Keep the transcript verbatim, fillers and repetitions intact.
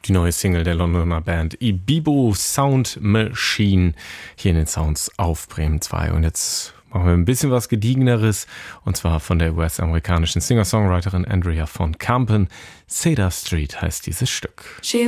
Die neue Single der Londoner Band Ibibo Sound Machine hier in den Sounds auf Bremen zwei. Und jetzt machen wir ein bisschen was Gediegeneres, und zwar von der U S-amerikanischen Singer-Songwriterin Andrea von Kampen. Cedar Street heißt dieses Stück. She